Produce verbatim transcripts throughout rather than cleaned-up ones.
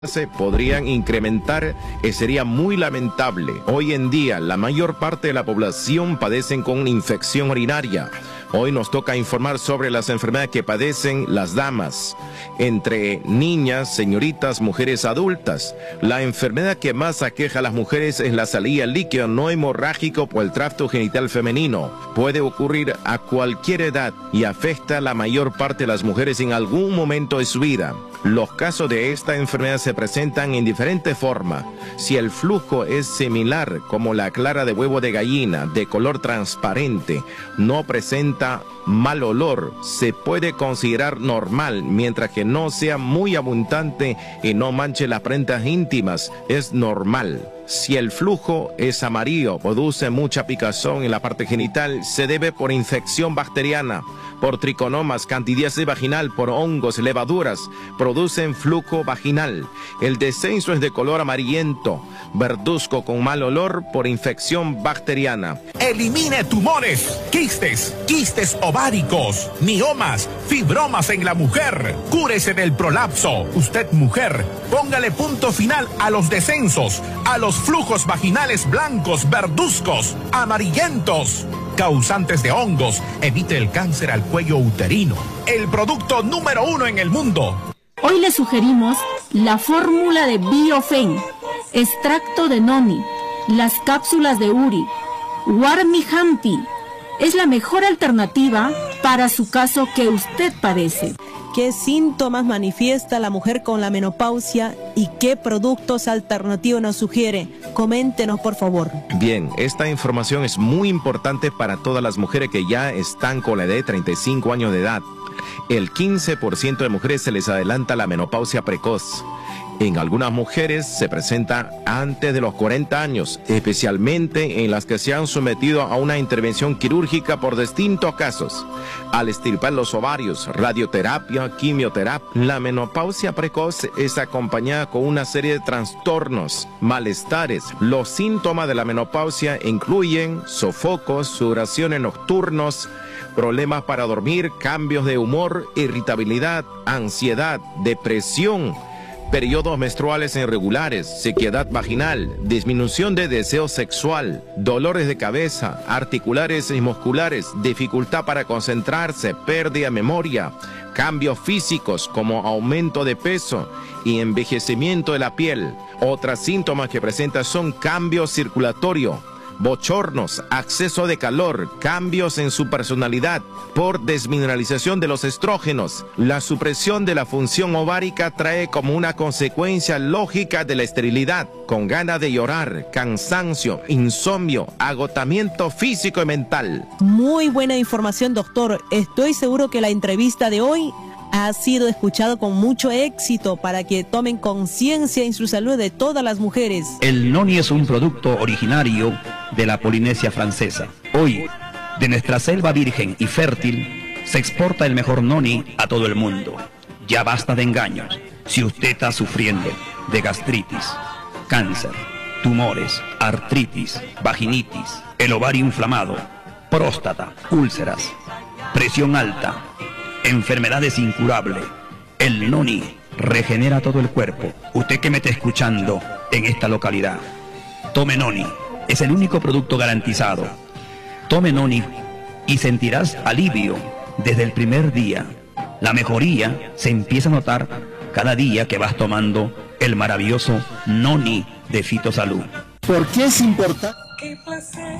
se podrían incrementar y sería muy lamentable. Hoy en día la mayor parte de la población padecen con una infección urinaria. Hoy nos toca informar sobre las enfermedades que padecen las damas, entre niñas, señoritas, mujeres adultas. La enfermedad que más aqueja a las mujeres es la salida líquido no hemorrágico por el tracto genital femenino. Puede ocurrir a cualquier edad y afecta a la mayor parte de las mujeres en algún momento de su vida. Los casos de esta enfermedad se presentan en diferentes formas. Si el flujo es similar, como la clara de huevo de gallina, de color transparente, no presenta mal olor, se puede considerar normal, mientras que no sea muy abundante y no manche las prendas íntimas, es normal. Si el flujo es amarillo, produce mucha picazón en la parte genital, se debe por infección bacteriana, por triconomas, candidiasis vaginal, por hongos, levaduras, producen flujo vaginal. El descenso es de color amarillento, verduzco con mal olor por infección bacteriana. Elimine tumores, quistes, quistes ováricos, miomas, fibromas en la mujer. Cúrese del prolapso. Usted, mujer, póngale punto final a los descensos, a los flujos vaginales blancos, verduzcos, amarillentos, causantes de hongos. Evite el cáncer al cuello uterino. El producto número uno en el mundo. Hoy le sugerimos la fórmula de Biofen, extracto de noni, las cápsulas de uri, Warmi Hampi. Es la mejor alternativa para su caso que usted padece. ¿Qué síntomas manifiesta la mujer con la menopausia y qué productos alternativos nos sugiere? Coméntenos, por favor. Bien, esta información es muy importante para todas las mujeres que ya están con la edad de treinta y cinco años de edad. El quince por ciento de mujeres se les adelanta la menopausia precoz. En algunas mujeres se presenta antes de los cuarenta años, especialmente en las que se han sometido a una intervención quirúrgica por distintos casos. Al extirpar los ovarios, radioterapia, quimioterapia, la menopausia precoz es acompañada con una serie de trastornos, malestares. Los síntomas de la menopausia incluyen sofocos, sudoraciones nocturnos, problemas para dormir, cambios de humor, irritabilidad, ansiedad, depresión, periodos menstruales irregulares, sequedad vaginal, disminución de deseo sexual, dolores de cabeza, articulares y musculares, dificultad para concentrarse, pérdida de memoria, cambios físicos como aumento de peso y envejecimiento de la piel. Otros síntomas que presenta son cambios circulatorios, bochornos, acceso de calor, cambios en su personalidad por desmineralización de los estrógenos. La supresión de la función ovárica trae como una consecuencia lógica de la esterilidad, con ganas de llorar, cansancio, insomnio, agotamiento físico y mental. Muy buena información, doctor. Estoy seguro que la entrevista de hoy ha sido escuchado con mucho éxito para que tomen conciencia en su salud de todas las mujeres. El noni es un producto originario de la Polinesia francesa. Hoy, de nuestra selva virgen y fértil, se exporta el mejor noni a todo el mundo. Ya basta de engaños. Si usted está sufriendo de gastritis, cáncer, tumores, artritis, vaginitis, el ovario inflamado, próstata, úlceras, presión alta, enfermedades incurables, el noni regenera todo el cuerpo. Usted que me está escuchando en esta localidad, tome noni, es el único producto garantizado. Tome noni y sentirás alivio desde el primer día. La mejoría se empieza a notar cada día que vas tomando el maravilloso noni de Fitosalud. ¿Por qué es importante? ¡Qué placer!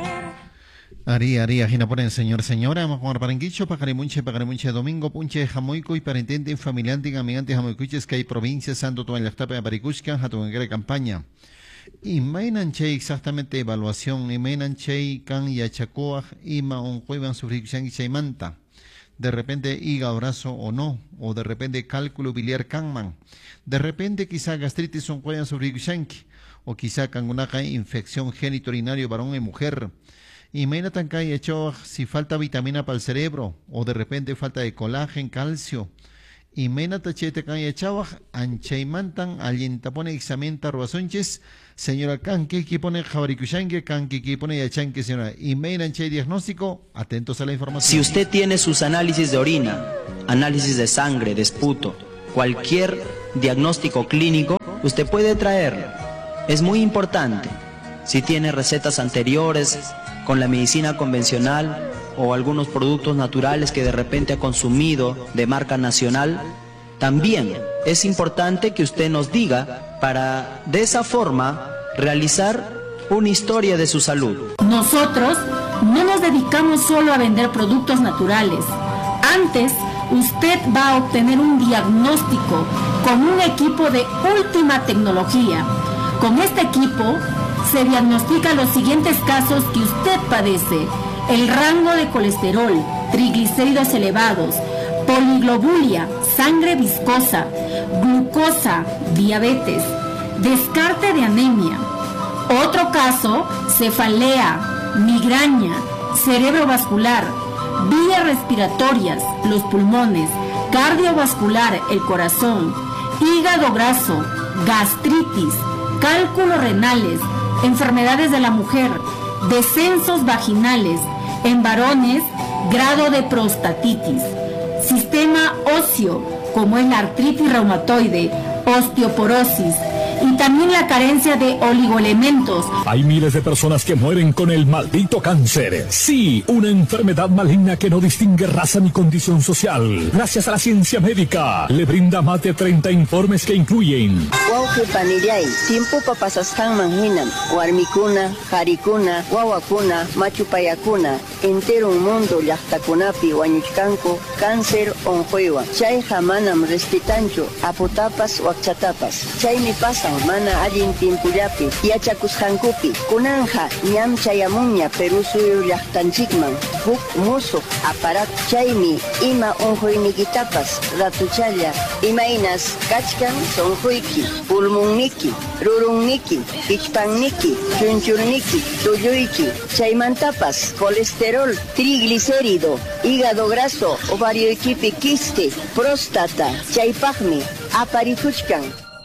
Ari, Ari, ajena por el señor, señora, vamos a comer paranguicho, pajarimunche, pajarimunche, domingo, punche, jamoico y parentente, familiante, amigante, jamoicuches, que hay provincia, santo, toda la estape de Paricuchca, jatuengre campaña. Y mainanche exactamente evaluación, y mainanche can y achacoa, y ma on juevan sufrir y chaimanta. De repente hígado brazo o no, o de repente cálculo biliar canman. De repente quizá gastritis on juevan sufrir o quizá cangunaca infección geniturinario varón y mujer. Y meina tan cae hecho si falta vitamina para el cerebro o de repente falta de colágeno, calcio. Y meina tachete cae echado anchaimantan alienta pone examenta ruasonches señora canque que pone jabaricushangue canque que pone yachanque señora. Y meina anche diagnóstico, atentos a la información. Si usted tiene sus análisis de orina, análisis de sangre, de esputo, cualquier diagnóstico clínico, usted puede traerlo. Es muy importante. Si tiene recetas anteriores con la medicina convencional o algunos productos naturales que de repente ha consumido de marca nacional, también es importante que usted nos diga para de esa forma realizar una historia de su salud. Nosotros no nos dedicamos solo a vender productos naturales. Antes, usted va a obtener un diagnóstico con un equipo de última tecnología. Con este equipo se diagnostican los siguientes casos que usted padece: el rango de colesterol, triglicéridos elevados, poliglobulia, sangre viscosa, glucosa, diabetes, descarte de anemia. Otro caso, cefalea, migraña, cerebrovascular, vías respiratorias, los pulmones, cardiovascular, el corazón, hígado graso, gastritis, cálculos renales, enfermedades de la mujer, descensos vaginales, en varones, grado de prostatitis, sistema óseo, como es la artritis reumatoide, osteoporosis, y también la carencia de oligoelementos. Hay miles de personas que mueren con el maldito cáncer. Sí, una enfermedad maligna que no distingue raza ni condición social. Gracias a la ciencia médica, le brinda más de treinta informes que incluyen tiempo papasastan manhinan, warmikuna, harikuna, wawakuna, machupayakuna, entero un mundo llaqtakunapi wañuchkanku, cáncer onjuewa. Chay hamanam respitancho, apotapas wakchatapas. Chay mi pasa mana allin timpullapi, yachakusqankupi, kunanja, ñam chayamuña Perú suyo llaqtanchikman, huk musuq aparat, chaymi ima unjuynikitapas, ratuchalla, imainas kachkan sonjuyki, pulmunniki, rurunniki, ichpanniki, chunchulniki, tuyuyki, chaymantapas, colesterol, triglicérido, hígado graso, ovarioykipi quiste, próstata, chaypaqmi, aparikuchkan.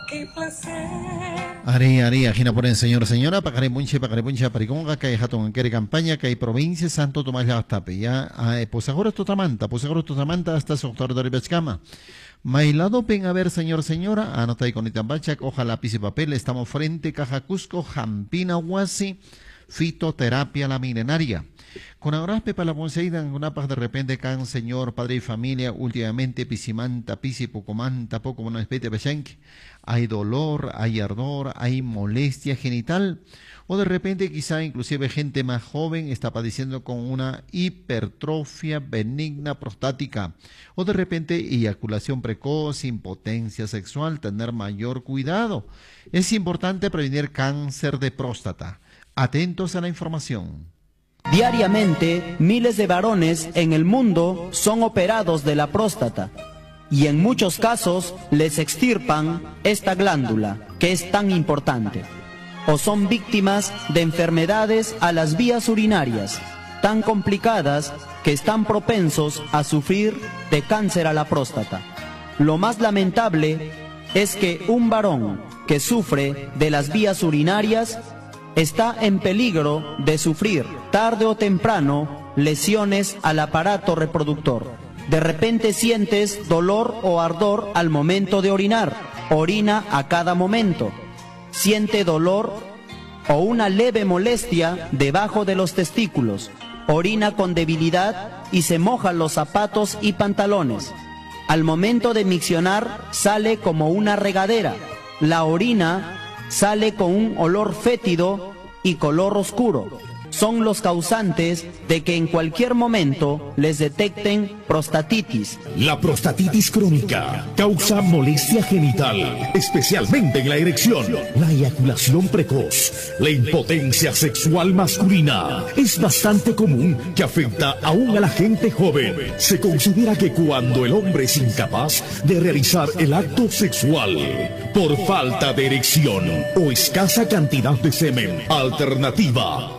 Ari, Ari, ajina por el señor, señora, pagare munche, pagare munche, pariconga, que hay jatón, que hay campaña, que hay provincia, Santo Tomás la Tape, ya, pues ahora es Totamanta, pues ahora es Totamanta hasta su doctor de Ribachcama. Mailado pen a ver, señor, señora, anota y con Itambachac, hoja, lápiz y papel, estamos frente, Caja Cusco, Jampina, Huasi, fitoterapia la milenaria. Con Auraspe para la Ponceida, en una paz de repente, can señor, padre y familia, últimamente pisimanta, pisi, pocomanta, poco una especie de bechenque. Hay dolor, hay ardor, hay molestia genital, o de repente quizá inclusive gente más joven está padeciendo con una hipertrofia benigna prostática, o de repente eyaculación precoz, impotencia sexual, tener mayor cuidado. Es importante prevenir cáncer de próstata. Atentos a la información. Diariamente, miles de varones en el mundo son operados de la próstata y en muchos casos les extirpan esta glándula que es tan importante, o son víctimas de enfermedades a las vías urinarias tan complicadas que están propensos a sufrir de cáncer a la próstata. Lo más lamentable es que un varón que sufre de las vías urinarias está en peligro de sufrir tarde o temprano lesiones al aparato reproductor. De repente sientes dolor o ardor al momento de orinar, orina a cada momento, siente dolor o una leve molestia debajo de los testículos, orina con debilidad y se mojan los zapatos y pantalones. Al momento de miccionar sale como una regadera, la orina sale con un olor fétido y color oscuro. Son los causantes de que en cualquier momento les detecten prostatitis. La prostatitis crónica causa molestia genital, especialmente en la erección, la eyaculación precoz, la impotencia sexual masculina. Es bastante común que afecta aún a la gente joven. Se considera que cuando el hombre es incapaz de realizar el acto sexual por falta de erección o escasa cantidad de semen, alternativa muy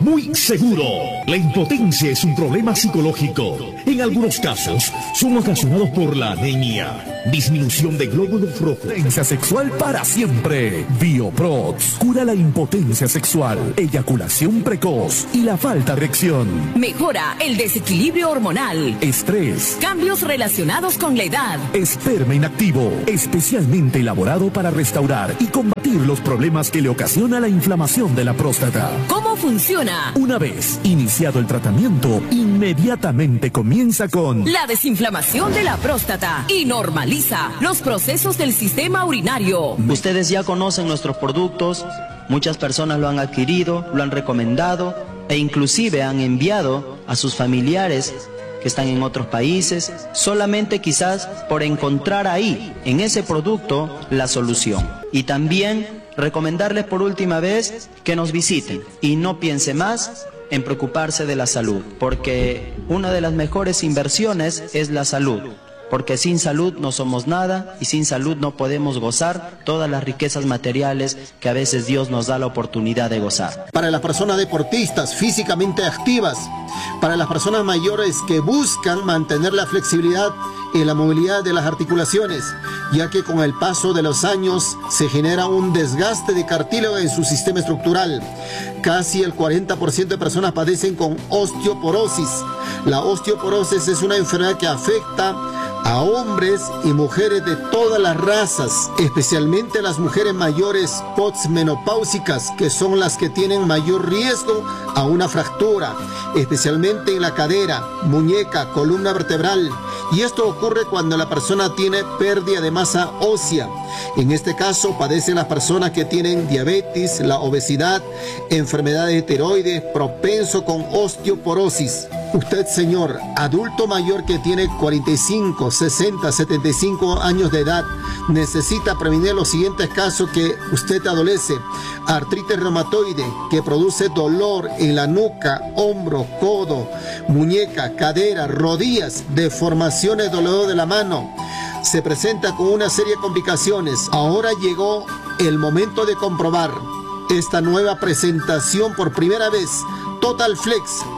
Seguro, la impotencia es un problema psicológico. En algunos casos, son ocasionados por la anemia, disminución de glóbulos rojos. Impotencia sexual para siempre. Bioprox cura la impotencia sexual, eyaculación precoz y la falta de erección. Mejora el desequilibrio hormonal, Estrés, cambios relacionados con la edad. esperma inactivo, especialmente elaborado para restaurar y combatir los problemas que le ocasiona la inflamación de la próstata. ¿Cómo funciona? Una vez iniciado el tratamiento, inmediatamente comienza con La desinflamación de la próstata y normaliza los procesos del sistema urinario. Ustedes ya conocen nuestros productos, muchas personas lo han adquirido, lo han recomendado e inclusive han enviado a sus familiares que están en otros países, solamente quizás por encontrar ahí, en ese producto, la solución. Y también recomendarles por última vez que nos visiten y no piense más en preocuparse de la salud, porque una de las mejores inversiones es la salud. Porque sin salud no somos nada y sin salud no podemos gozar todas las riquezas materiales que a veces Dios nos da la oportunidad de gozar. Para las personas deportistas físicamente activas, para las personas mayores que buscan mantener la flexibilidad y la movilidad de las articulaciones, ya que con el paso de los años se genera un desgaste de cartílago en su sistema estructural. Casi el cuarenta por ciento de personas padecen con osteoporosis. La osteoporosis es una enfermedad que afecta a hombres y mujeres de todas las razas, especialmente las mujeres mayores postmenopáusicas, que son las que tienen mayor riesgo a una fractura, especialmente en la cadera, muñeca, columna vertebral. Y esto ocurre cuando la persona tiene pérdida de masa ósea. En este caso padecen las personas que tienen diabetes, la obesidad, enfermedades de tiroides, propenso con osteoporosis. Usted, señor, adulto mayor que tiene cuarenta y cinco, sesenta, setenta y cinco años de edad, necesita prevenir los siguientes casos que usted adolece: artritis reumatoide, que produce dolor en la nuca, hombro, codo, muñeca, cadera, rodillas, deformaciones, dolor de la mano. Se presenta con una serie de complicaciones. Ahora llegó el momento de comprobar esta nueva presentación por primera vez. Total Flex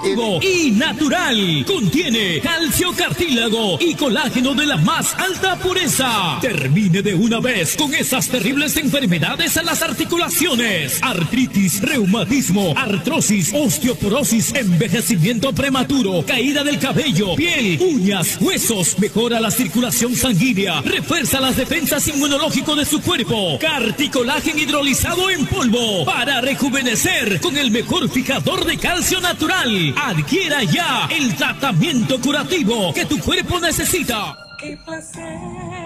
y natural, contiene calcio, cartílago y colágeno de la más alta pureza. Termine de una vez con esas terribles enfermedades a las articulaciones: artritis, reumatismo, artrosis, osteoporosis, envejecimiento prematuro, caída del cabello, piel, uñas, huesos. Mejora la circulación sanguínea, refuerza las defensas inmunológicas de su cuerpo. Carticolágeno hidrolizado en polvo para rejuvenecer con el mejor fijador de calcio natural. Adquiera ya el tratamiento curativo que tu cuerpo necesita. ¡Qué placer!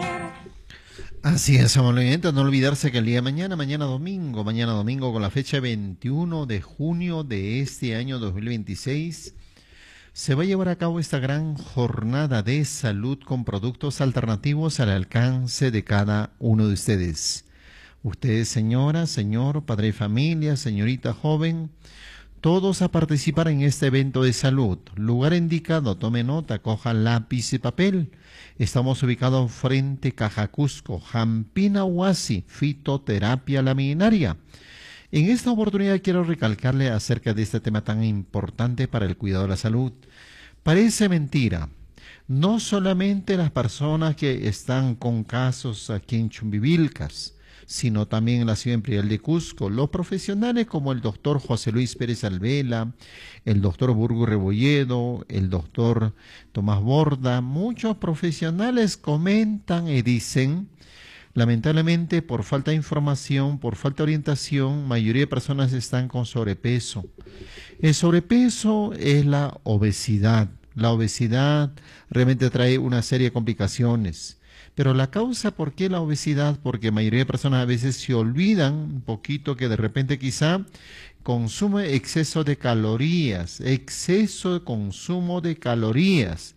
Así es, amable oyente, no olvidarse que el día de mañana, mañana domingo, mañana domingo con la fecha veintiuno de junio de este año dos mil veintiséis, se va a llevar a cabo esta gran jornada de salud con productos alternativos al alcance de cada uno de ustedes. Ustedes, señora, señor, padre de familia, señorita joven, todos a participar en este evento de salud. Lugar indicado, tome nota, coja lápiz y papel. Estamos ubicados frente Caja Cusco, Jampina Huasi, fitoterapia laminaria. En esta oportunidad quiero recalcarle acerca de este tema tan importante para el cuidado de la salud. Parece mentira. No solamente las personas que están con casos aquí en Chumbivilcas, sino también en la ciudad imperial de Cusco, los profesionales como el doctor José Luis Pérez Alvela, el doctor Burgo Rebolledo, el doctor Tomás Borda, muchos profesionales comentan y dicen, lamentablemente por falta de información, por falta de orientación, mayoría de personas están con sobrepeso. El sobrepeso es la obesidad. La obesidad realmente trae una serie de complicaciones. Pero la causa, ¿por qué la obesidad? Porque la mayoría de personas a veces se olvidan un poquito que de repente quizá consume exceso de calorías, exceso de consumo de calorías.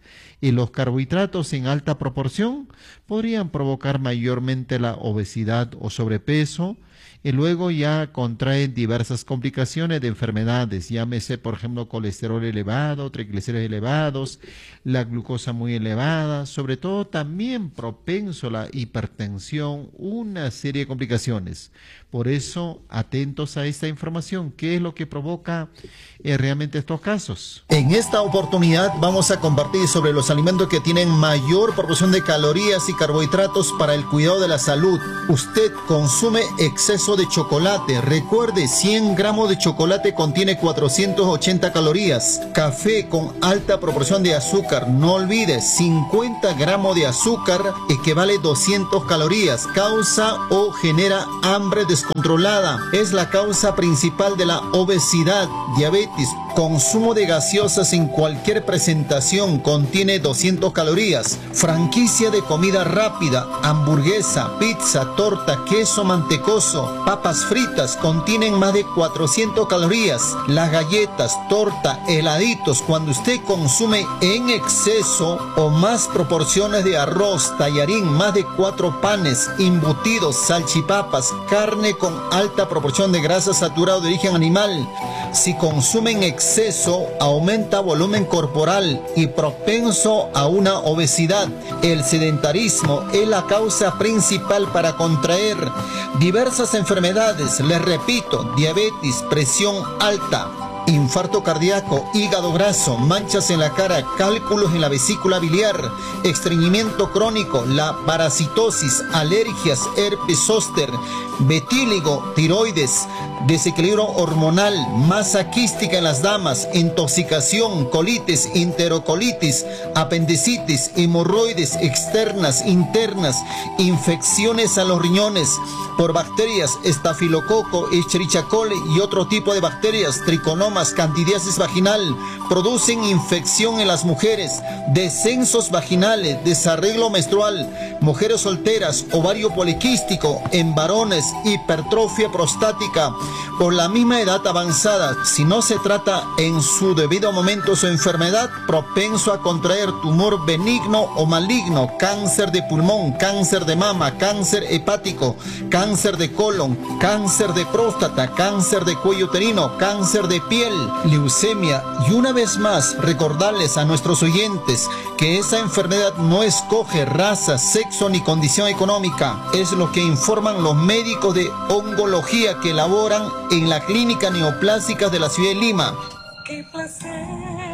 Y los carbohidratos en alta proporción podrían provocar mayormente la obesidad o sobrepeso, y luego ya contraen diversas complicaciones de enfermedades, llámese por ejemplo colesterol elevado, triglicéridos elevados, la glucosa muy elevada, sobre todo también propenso a la hipertensión, una serie de complicaciones. Por eso, atentos a esta información, ¿qué es lo que provoca eh, realmente estos casos? En esta oportunidad vamos a compartir sobre los alimentos que tienen mayor proporción de calorías y carbohidratos para el cuidado de la salud. Usted consume exceso de chocolate. Recuerde, cien gramos de chocolate contiene cuatrocientas ochenta calorías. Café con alta proporción de azúcar. No olvides, cincuenta gramos de azúcar equivale a doscientas calorías. Causa o genera hambre descontrolada. Es la causa principal de la obesidad, diabetes. Consumo de gaseosas en cualquier presentación contiene doscientas calorías. Franquicia de comida rápida, hamburguesa, pizza, torta, queso mantecoso, papas fritas contienen más de cuatrocientas calorías. Las galletas, torta, heladitos, cuando usted consume en exceso o más proporciones de arroz, tallarín, más de cuatro panes, embutidos, salchipapas, carne con alta proporción de grasa saturada de origen animal. Si consumen exceso, aumenta volumen corporal y propenso a una obesidad. El sedentarismo es la causa principal para contraer diversas enfermedades. Les repito, diabetes, presión alta, infarto cardíaco, hígado graso, manchas en la cara, cálculos en la vesícula biliar, estreñimiento crónico, la parasitosis, alergias, herpes zóster, vitíligo, tiroides, desequilibrio hormonal, masa quística en las damas, intoxicación, colitis, enterocolitis, apendicitis, hemorroides externas, internas, infecciones a los riñones por bacterias, estafilococo, escherichia coli y otro tipo de bacterias, triconomas, candidiasis vaginal, producen infección en las mujeres, descensos vaginales, desarreglo menstrual, mujeres solteras, ovario poliquístico, en varones, hipertrofia prostática, por la misma edad avanzada. Si no se trata en su debido momento su enfermedad, propenso a contraer tumor benigno o maligno, cáncer de pulmón, cáncer de mama, cáncer hepático, cáncer de colon, cáncer de próstata, cáncer de cuello uterino, cáncer de piel, leucemia. Y una vez más, recordarles a nuestros oyentes que esa enfermedad no escoge raza, sexo ni condición económica. Es lo que informan los médicos de oncología que laboran en la clínica neoplástica de la ciudad de Lima. ¡Qué placer!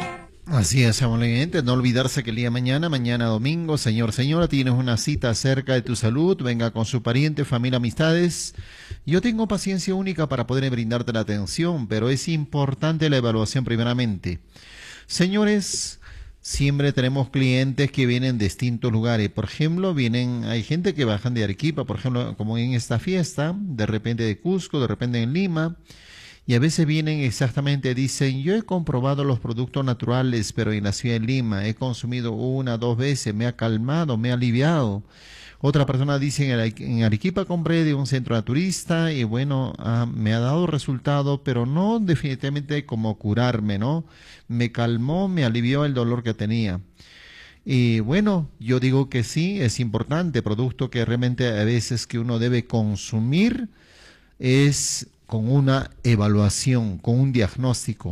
Así es, amable oyente, no olvidarse que el día de mañana, mañana domingo, señor, señora, tienes una cita acerca de tu salud, venga con su pariente, familia, amistades. Yo tengo paciencia única para poder brindarte la atención, pero es importante la evaluación primeramente. Señores, siempre tenemos clientes que vienen de distintos lugares. Por ejemplo, vienen, hay gente que bajan de Arequipa, por ejemplo, como en esta fiesta, de repente de Cusco, de repente en Lima. Y a veces vienen exactamente, dicen, yo he comprobado los productos naturales, pero en la ciudad de Lima he consumido una, dos veces, me ha calmado, me ha aliviado. Otra persona dice, en Arequipa compré de un centro naturista y bueno, ah, me ha dado resultado, pero no definitivamente como curarme, ¿no? Me calmó, me alivió el dolor que tenía. Y bueno, yo digo que sí, es importante, producto que realmente a veces que uno debe consumir es con una evaluación, con un diagnóstico.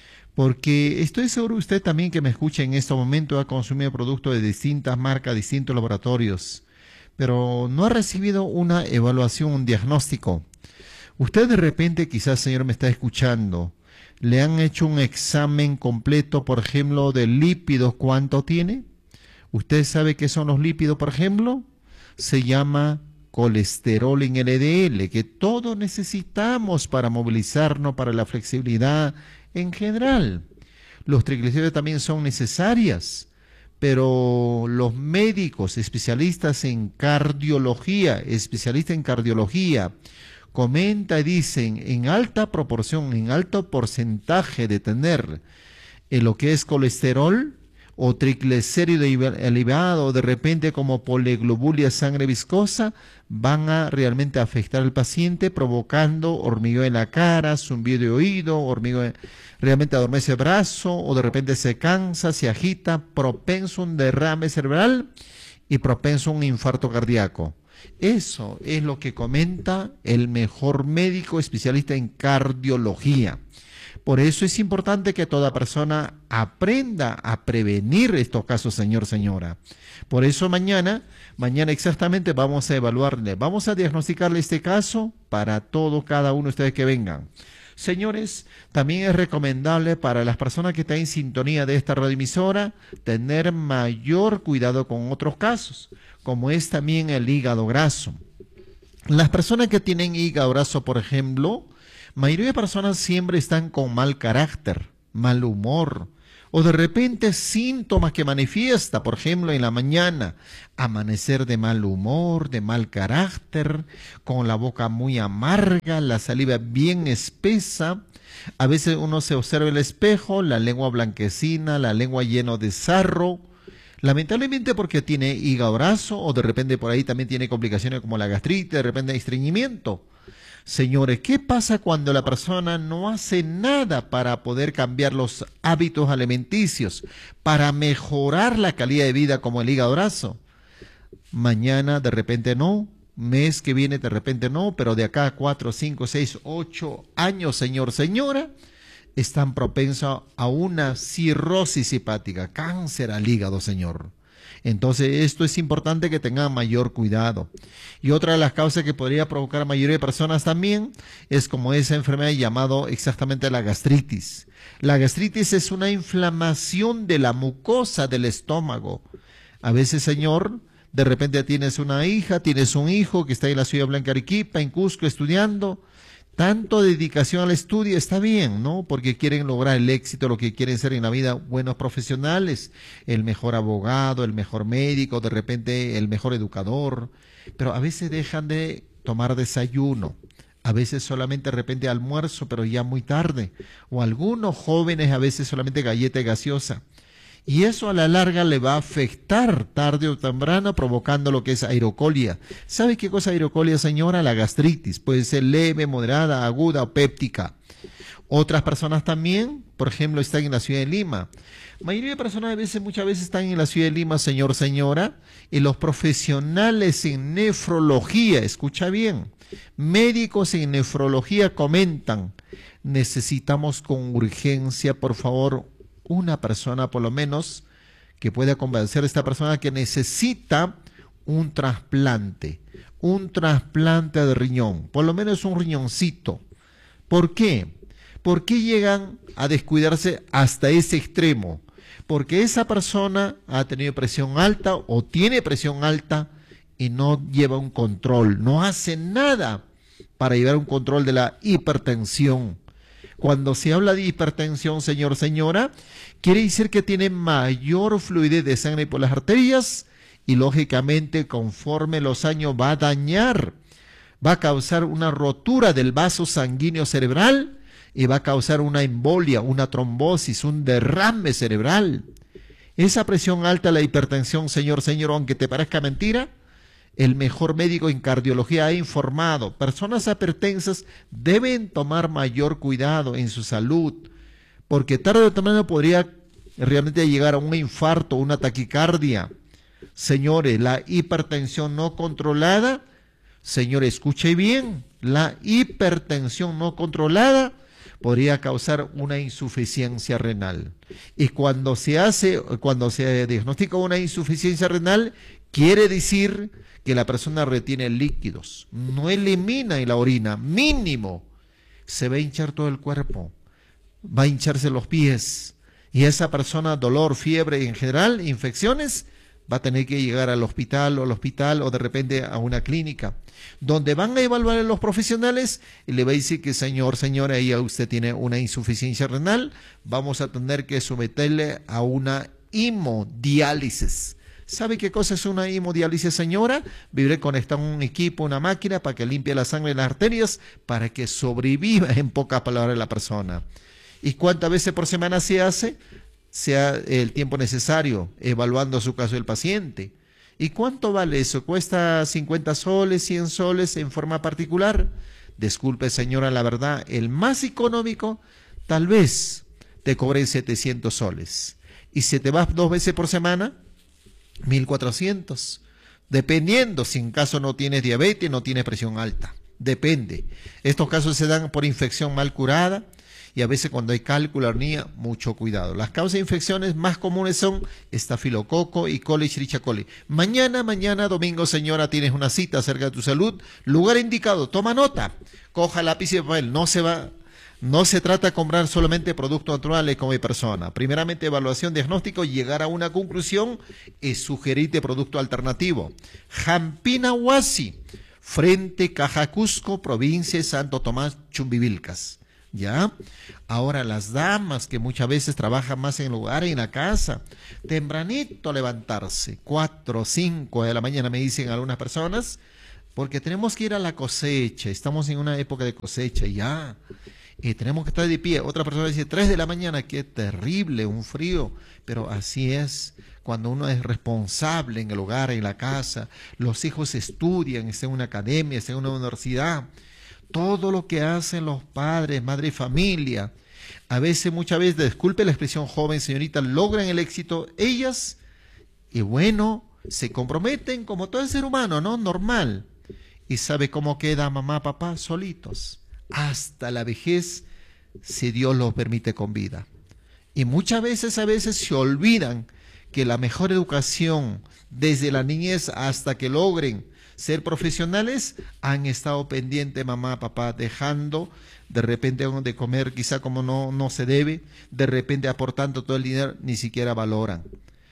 Porque estoy seguro usted también que me escucha en este momento ha consumido productos de distintas marcas, distintos laboratorios, pero no ha recibido una evaluación, un diagnóstico. Usted de repente, quizás señor me está escuchando, le han hecho un examen completo, por ejemplo, de lípidos, ¿cuánto tiene? ¿Usted sabe qué son los lípidos, por ejemplo? Se llama colesterol en L D L, que todos necesitamos para movilizarnos, para la flexibilidad en general. Los triglicéridos también son necesarias, pero los médicos, especialistas en cardiología, especialistas en cardiología, comenta y dicen en alta proporción, en alto porcentaje de tener en lo que es colesterol o triglicérido elevado, o de repente como poliglobulia, sangre viscosa, van a realmente afectar al paciente, provocando hormigueo en la cara, zumbido de oído, hormigueo, realmente adormece el brazo, o de repente se cansa, se agita, propenso a un derrame cerebral y propenso a un infarto cardíaco. Eso es lo que comenta el mejor médico especialista en cardiología. Por eso es importante que toda persona aprenda a prevenir estos casos, señor, señora. Por eso mañana, mañana exactamente vamos a evaluarle, vamos a diagnosticarle este caso para todo, cada uno de ustedes que vengan. Señores, también es recomendable para las personas que están en sintonía de esta radioemisora tener mayor cuidado con otros casos, como es también el hígado graso. Las personas que tienen hígado graso, por ejemplo, mayoría de personas siempre están con mal carácter, mal humor, o de repente síntomas que manifiesta, por ejemplo, en la mañana, amanecer de mal humor, de mal carácter, con la boca muy amarga, la saliva bien espesa. A veces uno se observa el espejo, la lengua blanquecina, la lengua llena de sarro, lamentablemente porque tiene hígado graso, o de repente por ahí también tiene complicaciones como la gastritis, de repente estreñimiento. Señores, ¿qué pasa cuando la persona no hace nada para poder cambiar los hábitos alimenticios, para mejorar la calidad de vida como el hígado graso? Mañana de repente no, mes que viene de repente no, pero de acá a cuatro, cinco, seis, ocho años, señor, señora, están propensos a una cirrosis hepática, cáncer al hígado, señor. Entonces esto es importante que tengan mayor cuidado. Y otra de las causas que podría provocar a la mayoría de personas también es como esa enfermedad llamada exactamente la gastritis. La gastritis es una inflamación de la mucosa del estómago. A veces, señor, de repente tienes una hija, tienes un hijo que está en la ciudad blanca Arequipa, en Cusco, estudiando. Tanto dedicación al estudio está bien, ¿no? Porque quieren lograr el éxito, lo que quieren ser en la vida, buenos profesionales, el mejor abogado, el mejor médico, de repente el mejor educador, pero a veces dejan de tomar desayuno, a veces solamente de repente almuerzo, pero ya muy tarde, o algunos jóvenes a veces solamente galleta y gaseosa. Y eso a la larga le va a afectar tarde o temprano, provocando lo que es aerocolia. ¿Sabe qué cosa es aerocolia, señora? La gastritis. Puede ser leve, moderada, aguda o péptica. Otras personas también, por ejemplo, están en la ciudad de Lima. La mayoría de personas a veces, muchas veces están en la ciudad de Lima, señor, señora, y los profesionales en nefrología, escucha bien, médicos en nefrología comentan, necesitamos con urgencia, por favor, una persona por lo menos que pueda convencer a esta persona que necesita un trasplante, un trasplante de riñón, por lo menos un riñoncito. ¿Por qué? ¿Por qué llegan a descuidarse hasta ese extremo? Porque esa persona ha tenido presión alta o tiene presión alta y no lleva un control, no hace nada para llevar un control de la hipertensión. Cuando se habla de hipertensión, señor, señora, quiere decir que tiene mayor fluidez de sangre por las arterias y lógicamente conforme los años va a dañar, va a causar una rotura del vaso sanguíneo cerebral y va a causar una embolia, una trombosis, un derrame cerebral. Esa presión alta, la hipertensión, señor, señor, aunque te parezca mentira, el mejor médico en cardiología ha informado, personas hipertensas deben tomar mayor cuidado en su salud, porque tarde o temprano podría realmente llegar a un infarto, una taquicardia. Señores, la hipertensión no controlada, señores, escuche bien, la hipertensión no controlada podría causar una insuficiencia renal. Y cuando se hace, cuando se diagnostica una insuficiencia renal, quiere decir que la persona retiene líquidos, no elimina en la orina, mínimo, se va a hinchar todo el cuerpo, va a hincharse los pies, y esa persona, dolor, fiebre, en general, infecciones, va a tener que llegar al hospital o al hospital o de repente a una clínica, donde van a evaluar a los profesionales y le va a decir que señor, señora, ya usted tiene una insuficiencia renal, vamos a tener que someterle a una hemodiálisis. ¿Sabe qué cosa es una hemodiálisis, señora? Viviré conectado a un equipo, una máquina para que limpie la sangre en las arterias para que sobreviva, en pocas palabras, la persona. ¿Y cuántas veces por semana se hace? sea el tiempo necesario, evaluando su caso del paciente. ¿Y cuánto vale eso? ¿Cuesta cincuenta soles, cien soles en forma particular? Disculpe, señora, la verdad, el más económico tal vez te cobre setecientos soles. Y si te vas dos veces por semana, mil cuatrocientos. Dependiendo si en caso no tienes diabetes, no tienes presión alta. Depende. Estos casos se dan por infección mal curada y a veces cuando hay cálculo, hernia, mucho cuidado. Las causas de infecciones más comunes son estafilococo y coli, Escherichia coli. Mañana, mañana, domingo, señora, tienes una cita acerca de tu salud. Lugar indicado, toma nota. Coja lápiz y papel, no se va... No se trata de comprar solamente productos naturales como persona. Primeramente, evaluación, diagnóstico, llegar a una conclusión y sugerirte producto alternativo. Jampina Huasi, frente Caja Cusco, provincia de Santo Tomás, Chumbivilcas. ¿Ya? Ahora, las damas que muchas veces trabajan más en el hogar y en la casa, tempranito levantarse, cuatro o cinco de la mañana, me dicen algunas personas, porque tenemos que ir a la cosecha, estamos en una época de cosecha ya. Y tenemos que estar de pie. Otra persona dice, tres de la mañana, qué terrible, un frío. Pero así es, cuando uno es responsable en el hogar, en la casa, los hijos estudian, están en una academia, están en una universidad. Todo lo que hacen los padres, madre y familia, a veces, muchas veces, disculpe la expresión joven, señorita, logran el éxito ellas y bueno, se comprometen como todo ser humano, ¿no? Normal. Y sabe cómo queda mamá, papá, solitos. Hasta la vejez, si Dios los permite con vida. Y muchas veces, a veces se olvidan que la mejor educación desde la niñez hasta que logren ser profesionales, han estado pendientes mamá, papá, dejando de repente de comer quizá como no, no se debe, de repente aportando todo el dinero, ni siquiera valoran.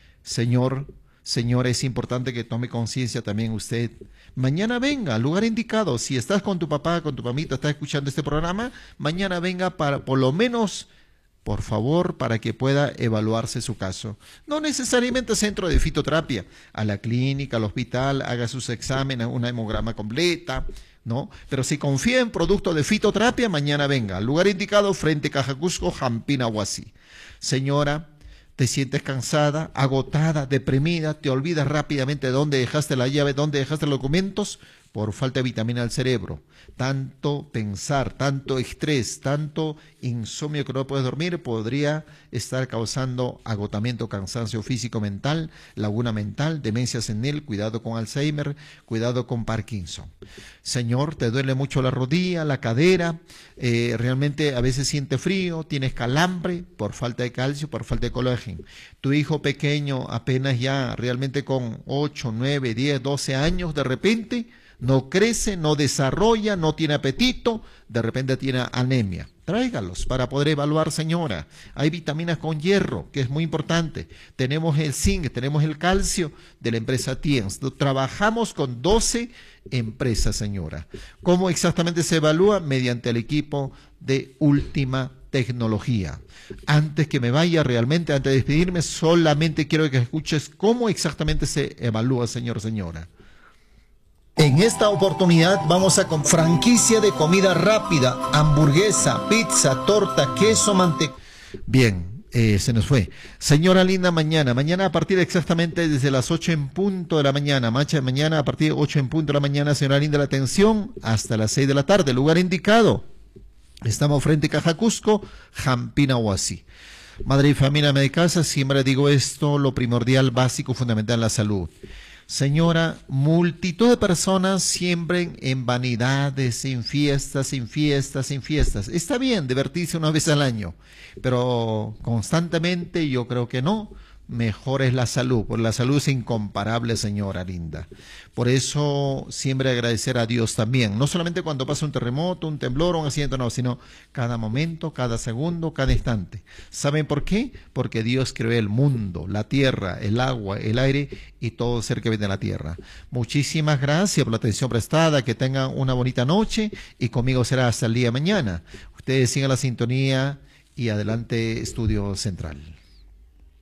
Señor, señora, es importante que tome conciencia también usted. Mañana venga al lugar indicado. Si estás con tu papá, con tu mamita, estás escuchando este programa, mañana venga para, por lo menos, por favor, para que pueda evaluarse su caso. No necesariamente centro de fitoterapia, a la clínica, al hospital, haga sus exámenes, una hemograma completa, ¿no? Pero si confía en productos de fitoterapia, mañana venga al lugar indicado, frente Caja Cusco, Jampina Huasi. Señora, te sientes cansada, agotada, deprimida, te olvidas rápidamente de dónde dejaste la llave, dónde dejaste los documentos, por falta de vitamina al cerebro. Tanto pensar, tanto estrés, tanto insomnio que no puedes dormir, podría estar causando agotamiento, cansancio físico, mental, laguna mental, demencia senil, cuidado con Alzheimer, cuidado con Parkinson. Señor, te duele mucho la rodilla, la cadera, eh, realmente a veces siente frío, tienes calambre por falta de calcio, por falta de colágeno. Tu hijo pequeño apenas ya realmente con ocho, nueve, diez, doce años, de repente no crece, no desarrolla, no tiene apetito, de repente tiene anemia. Tráigalos para poder evaluar, señora. Hay vitaminas con hierro, que es muy importante. Tenemos el zinc, tenemos el calcio de la empresa Tiens. Trabajamos con doce empresas, señora. ¿Cómo exactamente se evalúa? Mediante el equipo de última tecnología. Antes que me vaya realmente, antes de despedirme, solamente quiero que escuches cómo exactamente se evalúa, señor, señora. En esta oportunidad vamos a con franquicia de comida rápida, hamburguesa, pizza, torta, queso, manteca. Bien, eh, se nos fue. Señora linda, mañana, mañana a partir exactamente desde las ocho en punto de la mañana, macha, mañana a partir de ocho en punto de la mañana, señora linda, la atención hasta las seis de la tarde, lugar indicado. Estamos frente a Caja Cusco, Jampina Huasi. Madre y familia de casa, siempre digo esto, lo primordial, básico, fundamental, la salud. Señora, multitud de personas siembren en vanidades, en fiestas, en fiestas, en fiestas. Está bien divertirse una vez al año, pero constantemente yo creo que no. Mejor es la salud, porque la salud es incomparable, señora linda. Por eso siempre agradecer a Dios también, no solamente cuando pasa un terremoto, un temblor o un accidente, no, sino cada momento, cada segundo, cada instante. ¿Saben por qué? Porque Dios creó el mundo, la tierra, el agua, el aire y todo ser que viene de la tierra. Muchísimas gracias por la atención prestada, que tengan una bonita noche y conmigo será hasta el día de mañana. Ustedes sigan la sintonía y adelante, Estudio Central.